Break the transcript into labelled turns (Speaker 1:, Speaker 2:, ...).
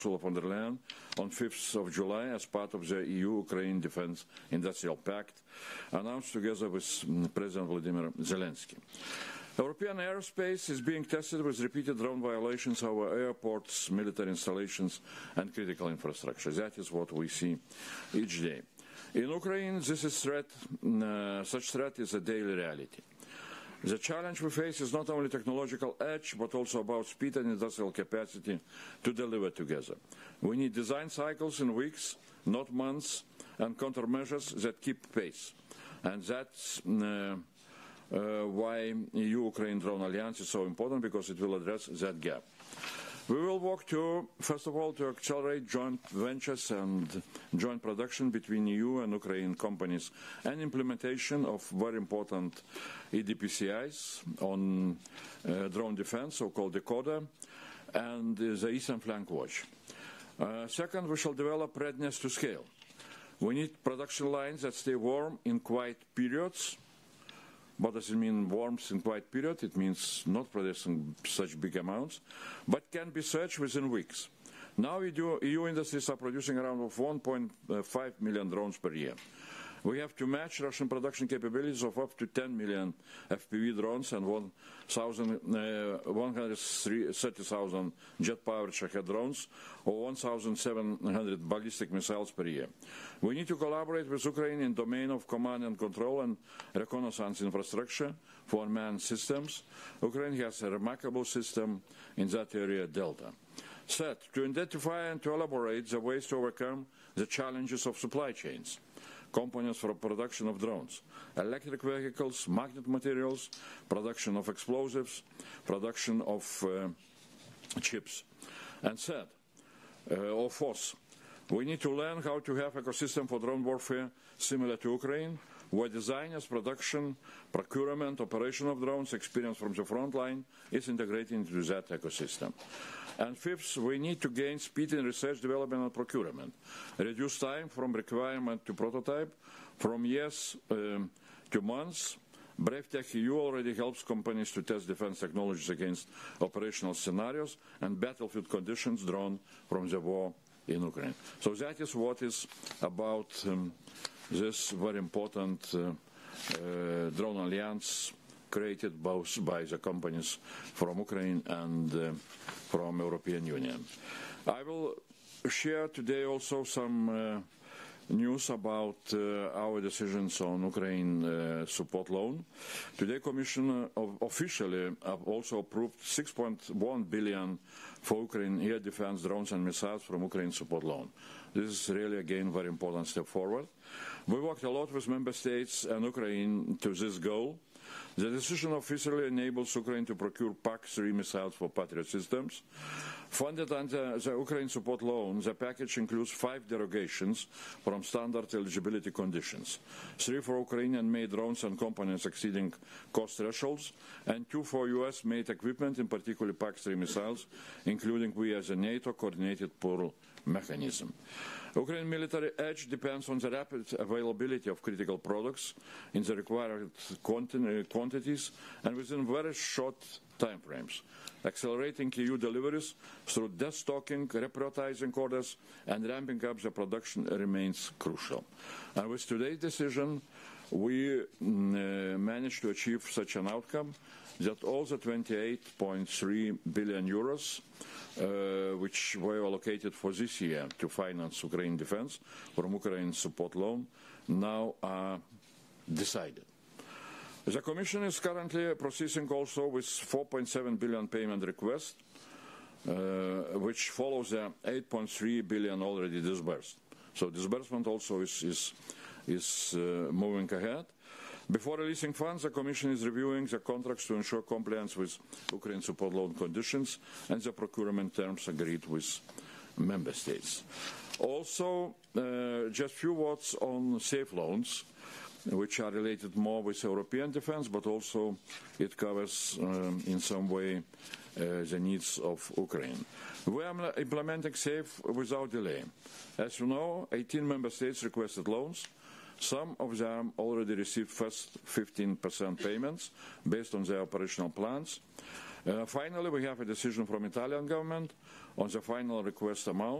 Speaker 1: Ursula von der Leyen on 5th of July as part of the EU-Ukraine Defence Industrial Pact, announced together with President Vladimir Zelensky. European airspace is being tested with repeated drone violations of our airports, military installations and critical infrastructure. That is what we see each day. In Ukraine, this is such threat is a daily reality. The challenge we face is not only technological edge, but also about speed and industrial capacity to deliver together. We need design cycles in weeks, not months, and countermeasures that keep pace. And that's why EU-Ukraine Drone Alliance is so important, because it will address that gap. We will work first of all, to accelerate joint ventures and joint production between EU and Ukrainian companies and implementation of very important EDPCIs on drone defense, so-called DECODA, and the Eastern Flank Watch. Second, we shall develop readiness to scale. We need production lines that stay warm in quiet periods. What does it mean, warmth in quiet period? It means not producing such big amounts, but can be surged within weeks. Now EU industries are producing around 1.5 million drones per year. We have to match Russian production capabilities of up to 10 million FPV drones and 130,000 jet-powered Shahed drones or 1,700 ballistic missiles per year. We need to collaborate with Ukraine in the domain of command and control and reconnaissance infrastructure for unmanned systems. Ukraine has a remarkable system in that area, Delta. Third, to identify and to elaborate the ways to overcome the challenges of supply chains. Components for production of drones, electric vehicles, magnet materials, production of explosives, production of chips. And third, or fourth, we need to learn how to have an ecosystem for drone warfare similar to Ukraine, where designers, production, procurement, operation of drones, experience from the front line is integrated into that ecosystem. And fifth, we need to gain speed in research, development and procurement, reduce time from requirement to prototype, from years to months. BraveTech EU already helps companies to test defense technologies against operational scenarios and battlefield conditions drawn from the war in Ukraine. So that is what is about this very important drone alliance created both by the companies from Ukraine and from European Union. I will share today also some news about our decisions on Ukraine support loan. Today, Commission officially also approved 6.1 billion for Ukraine air defense drones and missiles from Ukraine support loan. This is really, again, a very important step forward. We worked a lot with member states and Ukraine to this goal. The decision officially enables Ukraine to procure PAC-3 missiles for Patriot systems. Funded under the Ukraine support loan, the package includes 5 derogations from standard eligibility conditions, 3 for Ukrainian-made drones and components exceeding cost thresholds, and 2 for US-made equipment, in particular PAC-3 missiles, including via the NATO coordinated pull mechanism. Ukraine military edge depends on the rapid availability of critical products in the required quantities and within very short time frames. Accelerating EU deliveries through destocking, reprioritizing orders, and ramping up the production remains crucial. And with today's decision, we managed to achieve such an outcome that all the 28.3 billion euros which were allocated for this year to finance Ukraine defense from Ukraine support loan now are decided. The Commission is currently processing also with 4.7 billion payment request, which follows the 8.3 billion already disbursed. So disbursement also is moving ahead. Before releasing funds, the Commission is reviewing the contracts to ensure compliance with Ukraine support loan conditions and the procurement terms agreed with member states. Also, just a few words on safe loans, which are related more with European defense, but also it covers in some way the needs of Ukraine. We are implementing SAFE without delay. As you know, 18 member states requested loans. Some of them already received first 15% payments based on their operational plans. Finally, we have a decision from Italian government on the final request amount.